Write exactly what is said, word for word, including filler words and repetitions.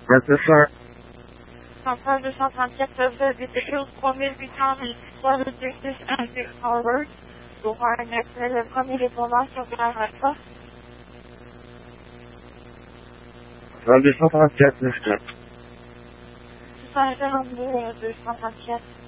Rochefort. Central deux cent trente-quatre peuvent détecter au trois mille huit cent vingt-trois objectif Antique Harvard. Pour un extrait, le premier répondant sur la Alpha. Central deux cent trente-quatre, neuf quatre. deux cent quarante-deux deux cent trente-quatre.